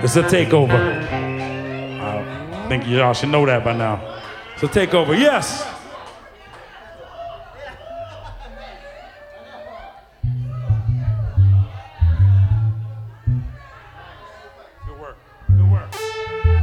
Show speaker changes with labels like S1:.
S1: It's a takeover. I think y'all should know that by now. It's a takeover, yes!